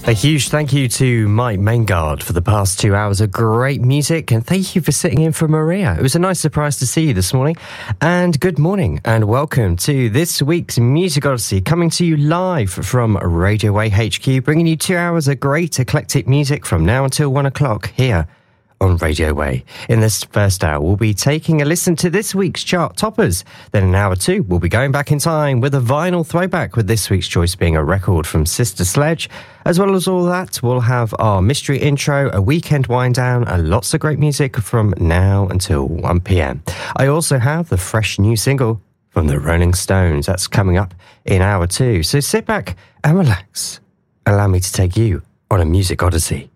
A huge thank you to Mike Maingard for the past 2 hours of great music, and thank you for sitting in for Maria. It was a nice surprise to see you this morning. And good morning and welcome to this week's Music Odyssey, coming to you live from Radio Way HQ, bringing you 2 hours of great eclectic music from now until 1 o'clock here on Radio Way. In this first hour, we'll be taking a listen to this week's chart toppers. Then in hour 2, we'll be going back in time with a vinyl throwback, with this week's choice being a record from Sister Sledge. As well as all that, we'll have our mystery intro, a weekend wind down, and lots of great music from now until 1 p.m. I also have the fresh new single from the Rolling Stones. That's coming up in hour 2. So sit back and relax. Allow me to take you on a music odyssey.